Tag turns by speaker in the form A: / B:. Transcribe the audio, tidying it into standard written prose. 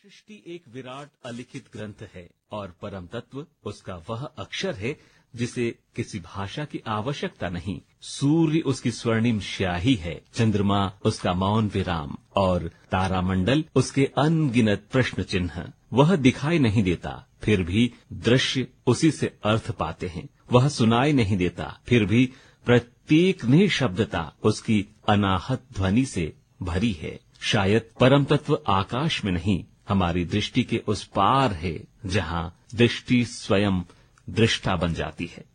A: सृष्टि एक विराट अलिखित ग्रंथ है और परम तत्व उसका वह अक्षर है जिसे किसी भाषा की आवश्यकता नहीं। सूर्य उसकी स्वर्णिम स्याही है, चंद्रमा उसका मौन विराम और तारामंडल उसके अनगिनत प्रश्न चिन्ह। वह दिखाई नहीं देता, फिर भी दृश्य उसी से अर्थ पाते हैं। वह सुनाई नहीं देता, फिर भी प्रत्येक निःशब्दता उसकी अनाहत ध्वनि से भरी है। शायद परम तत्व आकाश में नहीं, हमारी दृष्टि के उस पार है, जहाँ दृष्टि स्वयं दृष्टा बन जाती है।